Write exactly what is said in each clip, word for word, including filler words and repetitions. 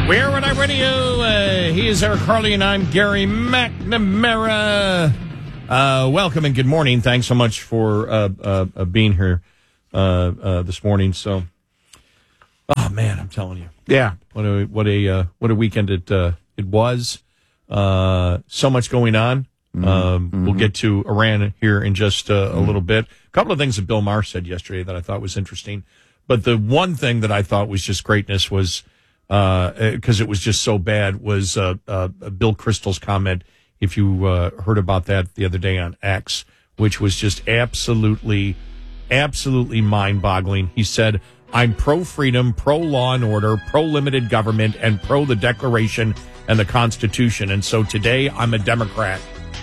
We're Rhode Island Radio. Uh, he is Eric Harley, and I'm Gary McNamara. Uh, welcome and good morning. Thanks so much for uh, uh, uh, being here uh, uh, this morning. So, oh man, I'm telling you, yeah, what a what a uh, what a weekend it uh, it was. Uh, so much going on. Mm-hmm. Um, mm-hmm. We'll get to Iran here in just uh, a little bit. A couple of things that Bill Maher said yesterday that I thought was interesting, but the one thing that I thought was just greatness was. Because uh, it was just so bad, was uh, uh, Bill Kristol's comment, if you uh, heard about that the other day on X, which was just absolutely, absolutely mind-boggling. He said, I'm pro-freedom, pro-law and order, pro-limited government, and pro the Declaration and the Constitution. And so today, I'm a Democrat.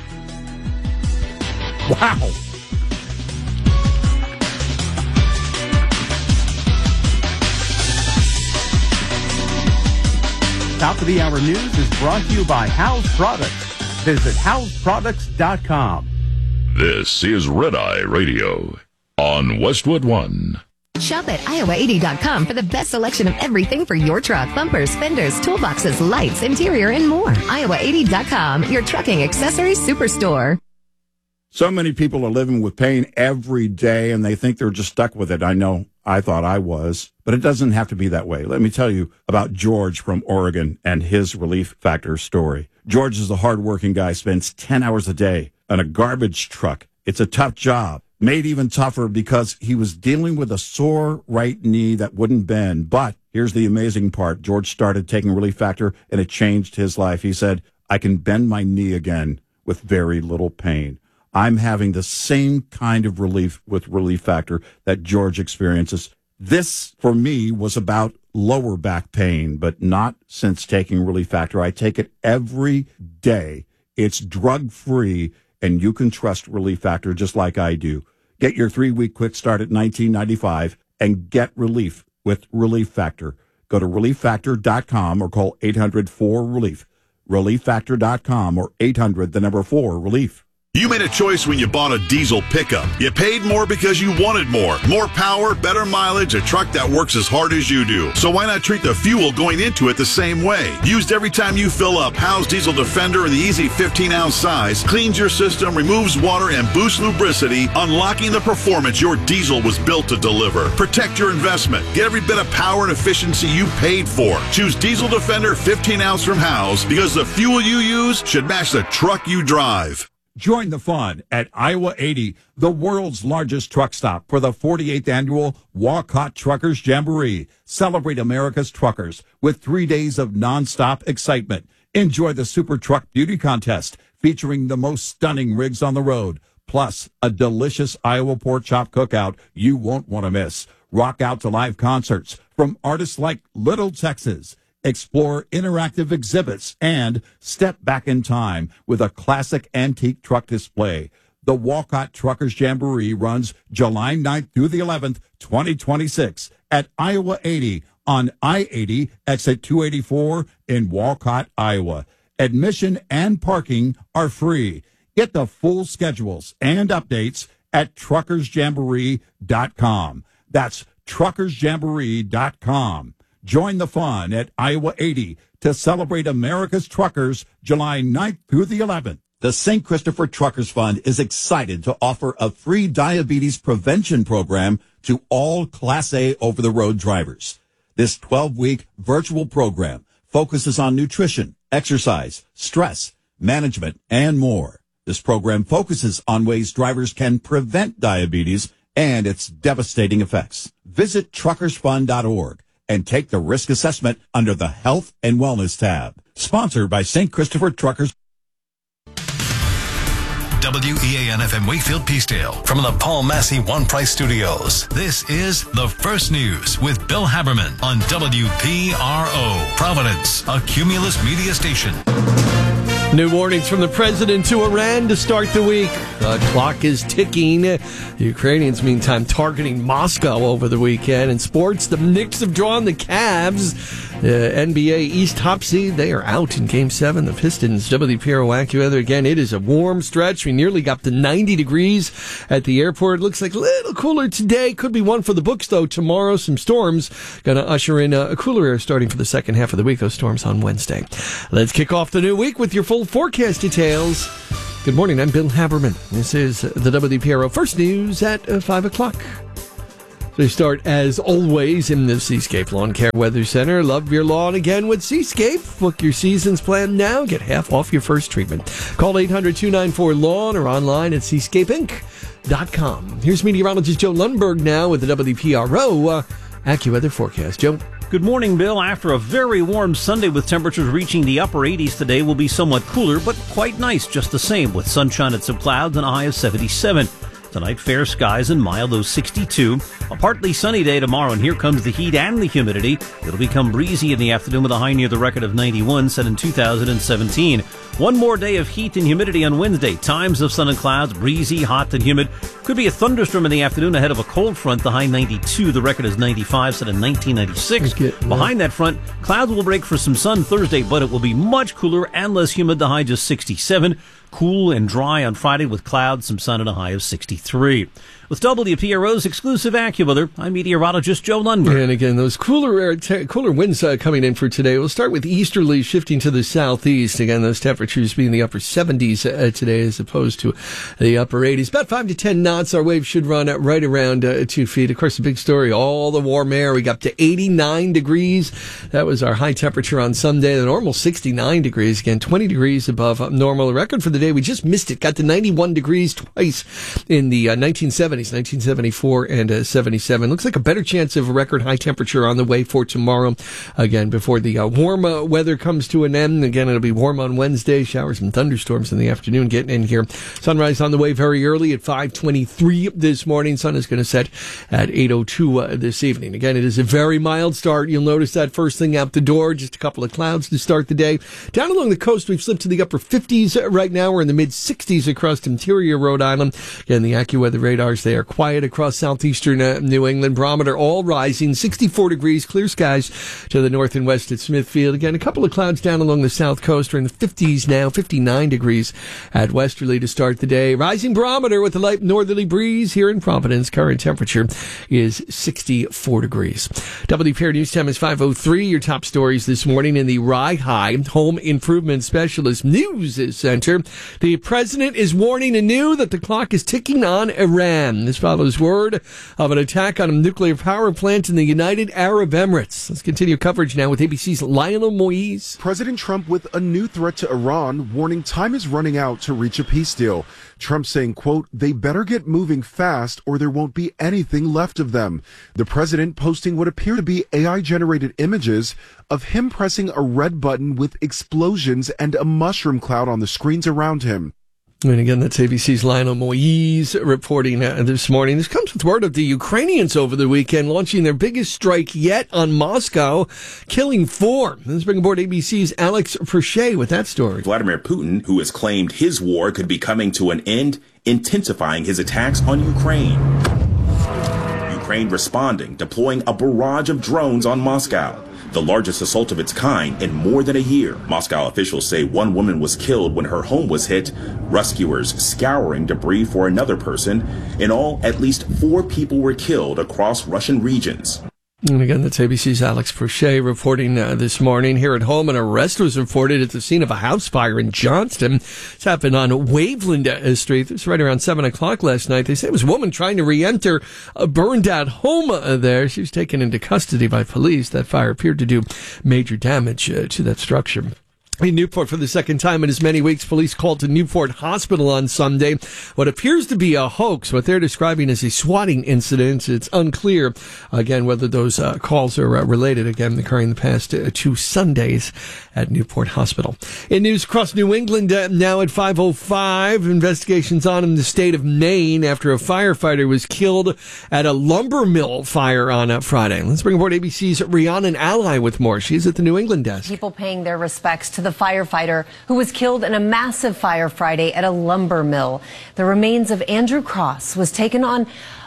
Wow. Top of the Hour News is brought to you by House Products. Visit house products dot com. This is Red Eye Radio on Westwood One. Shop at iowa eighty dot com for the best selection of everything for your truck. Bumpers, fenders, toolboxes, lights, interior, and more. iowa eighty dot com, your trucking accessories superstore. So many people are living with pain every day, and they think they're just stuck with it. I know I thought I was, but it doesn't have to be that way. Let me tell you about George from Oregon and his Relief Factor story. George is a hardworking guy, spends ten hours a day on a garbage truck. It's a tough job, made even tougher because he was dealing with a sore right knee that wouldn't bend. But here's the amazing part. George started taking Relief Factor, and it changed his life. He said, I can bend my knee again with very little pain. I'm having the same kind of relief with Relief Factor that George experiences. This, for me, was about lower back pain, but not since taking Relief Factor. I take it every day. It's drug-free, and you can trust Relief Factor just like I do. Get your three-week quick start at nineteen ninety-five and get relief with Relief Factor. Go to relief factor dot com or call eight hundred four relief. relief factor dot com or eight hundred, the number four, relief. You made a choice when you bought a diesel pickup. You paid more because you wanted more. More power, better mileage, a truck that works as hard as you do. So why not treat the fuel going into it the same way? Used every time you fill up, Howe's Diesel Defender in the easy fifteen ounce size cleans your system, removes water, and boosts lubricity, unlocking the performance your diesel was built to deliver. Protect your investment. Get every bit of power and efficiency you paid for. Choose Diesel Defender fifteen ounce from Howe's because the fuel you use should match the truck you drive. Join the fun at Iowa eighty, the world's largest truck stop, for the forty-eighth annual Walcott Truckers Jamboree. Celebrate America's truckers with three days of nonstop excitement. Enjoy the Super Truck Beauty Contest featuring the most stunning rigs on the road, plus a delicious Iowa pork chop cookout you won't want to miss. Rock out to live concerts from artists like Little Texas. Explore interactive exhibits and step back in time with a classic antique truck display. The Walcott Truckers Jamboree runs July ninth through the eleventh, twenty twenty-six at Iowa eighty on I eighty, exit two eighty-four in Walcott, Iowa. Admission and parking are free. Get the full schedules and updates at truckers jamboree dot com. That's truckers jamboree dot com. Join the fun at Iowa eighty to celebrate America's truckers July ninth through the eleventh. The Saint Christopher Truckers Fund is excited to offer a free diabetes prevention program to all Class A over-the-road drivers. This twelve-week virtual program focuses on nutrition, exercise, stress, management, and more. This program focuses on ways drivers can prevent diabetes and its devastating effects. Visit truckers fund dot org. and take the risk assessment under the Health and Wellness tab. Sponsored by Saint Christopher Truckers. W E A N F M Wakefield Peacedale from the Paul Massey One Price Studios. This is The First News with Bill Haberman on W P R O, Providence, a Cumulus media station. New warnings from the president to Iran to start the week. The clock is ticking. The Ukrainians, meantime, targeting Moscow over the weekend. In sports, the Knicks have drawn the Cavs. The N B A East top seed, they are out in Game seven. The Pistons, W P R O AccuWeather. Again, it is a warm stretch. We nearly got to ninety degrees at the airport. Looks like a little cooler today. Could be one for the books, though. Tomorrow, some storms. Going to usher in a cooler air starting for the second half of the week. Those storms on Wednesday. Let's kick off the new week with your full forecast details. Good morning. I'm Bill Haberman. This is the W P R O First News at uh, five o'clock. They start, as always, in the Seascape Lawn Care Weather Center. Love your lawn again with Seascape. Book your season's plan now. Get half off your first treatment. Call eight hundred, two nine four, lawn or online at seascape inc dot com. Here's meteorologist Joe Lundberg now with the W P R O uh, AccuWeather forecast. Joe. Good morning, Bill. After a very warm Sunday with temperatures reaching the upper eighties today, will be somewhat cooler, but quite nice just the same, with sunshine and some clouds and a high of seventy-seven. Tonight, fair skies and mild, low sixty-two. A partly sunny day tomorrow, and here comes the heat and the humidity. It'll become breezy in the afternoon with a high near the record of ninety-one set in two thousand seventeen. One more day of heat and humidity on Wednesday. Times of sun and clouds, breezy, hot and humid. Could be a thunderstorm in the afternoon ahead of a cold front. The high ninety-two. The record is ninety-five set in nineteen ninety-six. Behind that front, clouds will break for some sun Thursday, but it will be much cooler and less humid. The high just sixty-seven. Cool and dry on Friday with clouds, some sun, and a high of sixty-three. With W P R O's exclusive AccuWeather, I'm meteorologist Joe Lundberg. And again, those cooler air te- cooler winds uh, coming in for today. We'll start with easterly shifting to the southeast. Again, those temperatures being the upper seventies uh, today as opposed to the upper eighties. About five to ten knots. Our wave should run at right around uh, two feet. Of course, the big story, all the warm air. We got up to eighty-nine degrees. That was our high temperature on Sunday. The normal sixty-nine degrees. Again, twenty degrees above normal. The record for the day, we just missed it. Got to ninety-one degrees twice in the uh, nineteen seventies, nineteen seventy-four and uh, seventy-seven. Looks like a better chance of a record high temperature on the way for tomorrow. Again, before the uh, warm uh, weather comes to an end. Again, it'll be warm on Wednesday. Showers and thunderstorms in the afternoon getting in here. Sunrise on the way very early at five twenty-three this morning. Sun is going to set at eight oh two uh, this evening. Again, it is a very mild start. You'll notice that first thing out the door, just a couple of clouds to start the day. Down along the coast, we've slipped to the upper fifties right now. We're in the mid sixties across interior Rhode Island. Again, the AccuWeather radars, they are quiet across southeastern uh, New England. Barometer all rising, sixty-four degrees, clear skies to the north and west at Smithfield. Again, a couple of clouds down along the south coast. We're in the fifties now, fifty-nine degrees at Westerly to start the day. Rising barometer with a light northerly breeze here in Providence. Current temperature is sixty-four degrees. W P R News time is five oh three. Your top stories this morning in the Rye High Home Improvement Specialist News Center. The president is warning anew that the clock is ticking on Iran. This follows word of an attack on a nuclear power plant in the United Arab Emirates. Let's continue coverage now with A B C's Lionel Moise. President Trump with a new threat to Iran, warning time is running out to reach a peace deal. Trump saying, quote, they better get moving fast or there won't be anything left of them. The president posting what appear to be A I-generated images of him pressing a red button with explosions and a mushroom cloud on the screens around him. And again, that's A B C's Lionel Moise reporting uh, this morning. This comes with word of the Ukrainians over the weekend launching their biggest strike yet on Moscow, killing four. Let's bring aboard A B C's Alex Perche with that story. Vladimir Putin, who has claimed his war could be coming to an end, intensifying his attacks on Ukraine. Ukraine responding, deploying a barrage of drones on Moscow. The largest assault of its kind in more than a year. Moscow officials say one woman was killed when her home was hit, rescuers scouring debris for another person. In all, at least four people were killed across Russian regions. And again, that's A B C's Alex Perche reporting uh, this morning. Here at home, an arrest was reported at the scene of a house fire in Johnston. It's happened on Waveland uh, Street. This was right around seven o'clock last night. They say it was a woman trying to re-enter a burned-out home uh, there. She was taken into custody by police. That fire appeared to do major damage uh, to that structure. In Newport, for the second time in as many weeks, police called to Newport Hospital on Sunday what appears to be a hoax, what they're describing as a swatting incident. It's unclear, again, whether those uh, calls are uh, related, again, occurring the past uh, two Sundays at Newport Hospital. In news across New England, uh, now at five oh five, investigations on in the state of Maine after a firefighter was killed at a lumber mill fire on uh, Friday. Let's bring aboard A B C's Rhiannon Ally with more. She's at the New England desk. People paying their respects to the firefighter who was killed in a massive fire Friday at a lumber mill. The remains of Andrew Cross was taken on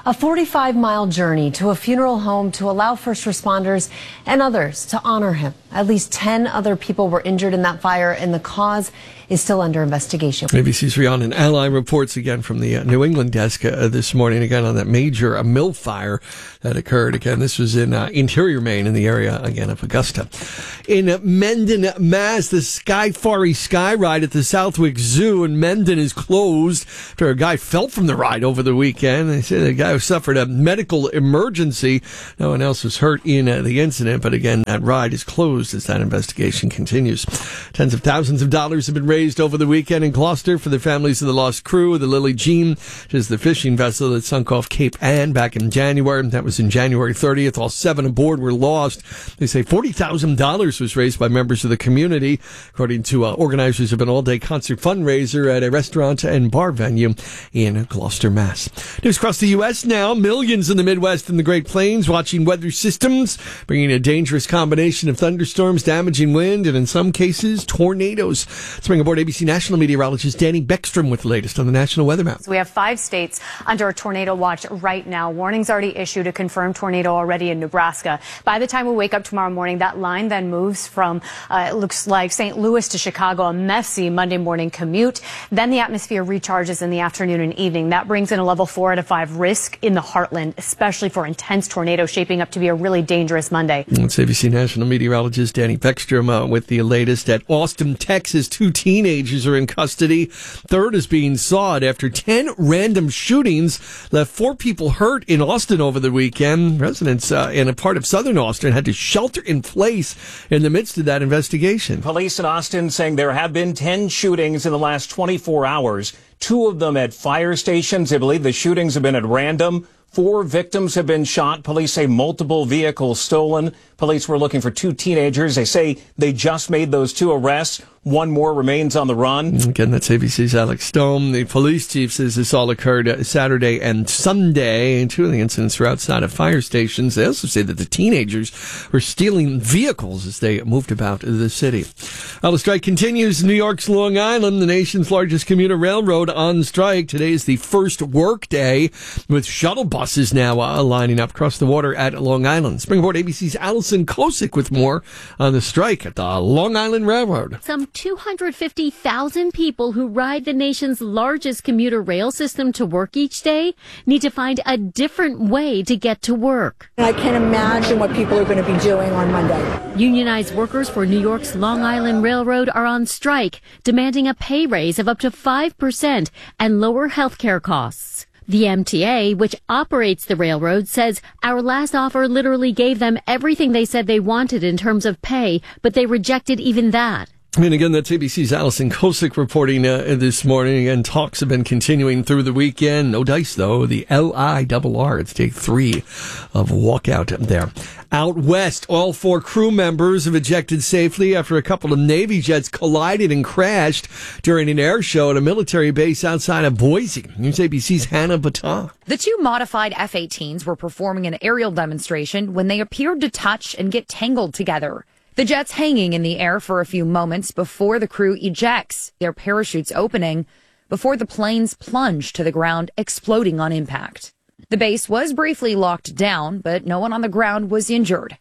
A forty-five mile journey to a funeral home to allow first responders and others to honor him. At least ten other people were injured in that fire, and the cause is still under investigation. A B C's Rhiannon Ally reports again from the uh, New England desk uh, this morning, again on that major uh, mill fire that occurred. Again, this was in uh, Interior Maine, in the area, again, of Augusta. In uh, Mendon, Mass., the Skyfari Sky Ride at the Southwick Zoo in Mendon is closed after a guy fell from the ride over the weekend. They say the guy suffered a medical emergency. No one else was hurt in uh, the incident, but again, that ride is closed as that investigation continues. Tens of thousands of dollars have been raised over the weekend in Gloucester for the families of the lost crew of the Lily Jean, which is the fishing vessel that sunk off Cape Ann back in January. That was in January thirtieth. All seven aboard were lost. They say forty thousand dollars was raised by members of the community, according to uh, organizers of an all-day concert fundraiser at a restaurant and bar venue in Gloucester, Mass. News across the U S now. Millions in the Midwest and the Great Plains watching weather systems, bringing a dangerous combination of thunderstorms, damaging wind, and in some cases, tornadoes. Let's bring aboard A B C national meteorologist Danny Beckstrom with the latest on the National Weather Map. So we have five states under a tornado watch right now. Warnings already issued, a confirmed tornado already in Nebraska. By the time we wake up tomorrow morning, that line then moves from, uh, it looks like Saint Louis to Chicago, a messy Monday morning commute. Then the atmosphere recharges in the afternoon and evening. That brings in a level four out of five risk in the heartland, especially for intense tornadoes, shaping up to be a really dangerous Monday. It's A B C national meteorologist Danny Beckstrom uh, with the latest. At Austin, Texas, two teenagers are in custody. Third is being sought after ten random shootings left four people hurt in Austin over the weekend. Residents uh, in a part of southern Austin had to shelter in place in the midst of that investigation. Police in Austin saying there have been ten shootings in the last twenty-four hours, two of them at fire stations. They believe the shootings have been at random. Four victims have been shot. Police say multiple vehicles stolen. Police were looking for two teenagers. They say they just made those two arrests. One more remains on the run. Again, that's A B C's Alex Stone. The police chief says this all occurred uh, Saturday and Sunday, and two of the incidents were outside of fire stations. They also say that the teenagers were stealing vehicles as they moved about the city. Well, the strike continues in New York's Long Island, the nation's largest commuter railroad, on strike. Today is the first work day, with shuttle buses now uh, lining up across the water at Long Island. Spring aboard A B C's Allison Kosick with more on the strike at the Long Island Railroad. Some two hundred fifty thousand people who ride the nation's largest commuter rail system to work each day need to find a different way to get to work. I can't imagine what people are going to be doing on Monday. Unionized workers for New York's Long Island Railroad are on strike, demanding a pay raise of up to five percent and lower health care costs. The M T A, which operates the railroad, says our last offer literally gave them everything they said they wanted in terms of pay, but they rejected even that. I mean, again, that's A B C's Allison Kosick reporting uh, this morning. And talks have been continuing through the weekend. No dice, though. The L I R R. It's day three of walkout there. Out west, all four crew members have ejected safely after a couple of Navy jets collided and crashed during an air show at a military base outside of Boise. Here's A B C's Hannah Battah. The two modified F eighteens were performing an aerial demonstration when they appeared to touch and get tangled together. The jets hanging in the air for a few moments before the crew ejects, their parachutes opening, before the planes plunge to the ground, exploding on impact. The base was briefly locked down, but no one on the ground was injured.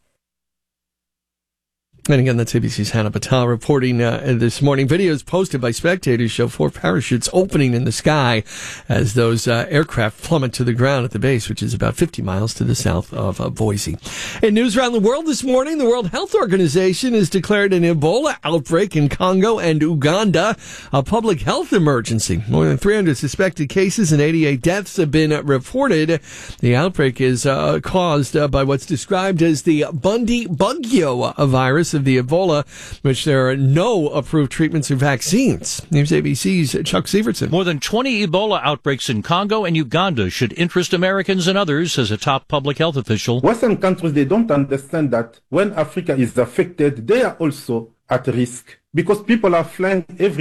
And again, that's A B C's Hannah Patel reporting uh, this morning. Videos posted by spectators show four parachutes opening in the sky as those uh, aircraft plummet to the ground at the base, which is about fifty miles to the south of uh, Boise. In news around the world this morning, the World Health Organization has declared an Ebola outbreak in Congo and Uganda a public health emergency. More than three hundred suspected cases and eighty-eight deaths have been reported. The outbreak is uh, caused uh, by what's described as the Bundibugyo virus of the Ebola, which there are no approved treatments or vaccines. Here's A B C's Chuck Sievertson. More than twenty Ebola outbreaks in Congo and Uganda should interest Americans and others, says a top public health official. Western countries, they don't understand that when Africa is affected, they are also at risk because people are flying every day.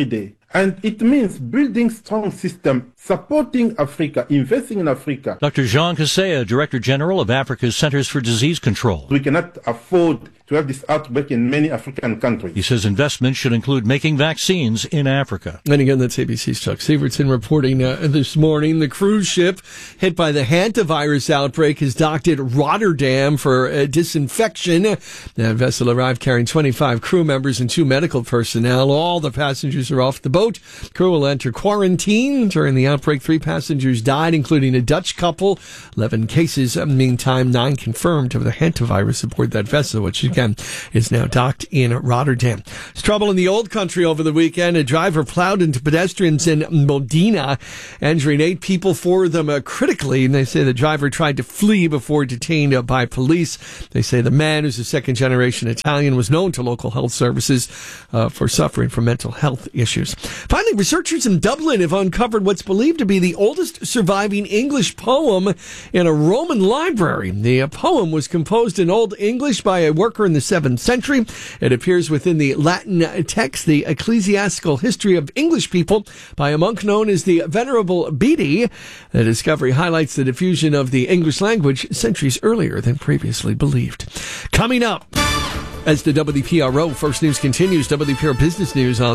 And it means building strong system, supporting Africa, investing in Africa. Doctor Jean Kaseya, Director General of Africa's Centers for Disease Control. We cannot afford to have this outbreak in many African countries. He says investment should include making vaccines in Africa. And again, that's A B C's Chuck Sievertson reporting uh, this morning. The cruise ship hit by the hantavirus outbreak is docked at Rotterdam for uh, disinfection. The vessel arrived carrying twenty-five crew members and two medical personnel. All the passengers are off the boat. Crew will enter quarantine. During the outbreak, three passengers died, including a Dutch couple. Eleven cases. Meantime, nine confirmed of the hantavirus aboard that vessel, which again is now docked in Rotterdam. There's trouble in the old country over the weekend. A driver plowed into pedestrians in Modena, injuring eight people, four of them uh, critically. And they say the driver tried to flee before detained uh, by police. They say the man, who's a second-generation Italian, was known to local health services uh, for suffering from mental health issues. Finally, researchers in Dublin have uncovered what's believed to be the oldest surviving English poem in a Roman library. The uh, poem was composed in Old English by a worker in the seventh century. It appears within the Latin text, the Ecclesiastical History of English People, by a monk known as the Venerable Bede. The discovery highlights the diffusion of the English language centuries earlier than previously believed. Coming up, as the W P R O First News continues, W P R Business News on